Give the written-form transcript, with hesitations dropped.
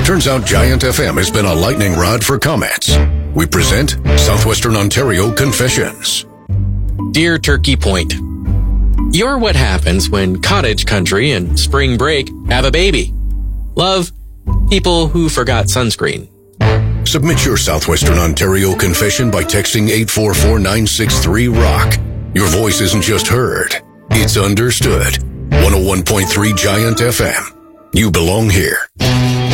Turns out Giant FM has been a lightning rod for comments. We present Southwestern Ontario Confessions. Dear Turkey Point, you're what happens when cottage country and spring break have a baby. Love, people who forgot sunscreen. Submit your Southwestern Ontario confession by texting 844-963-ROCK. Your voice isn't just heard, it's understood. 101.3 Giant FM. You belong here.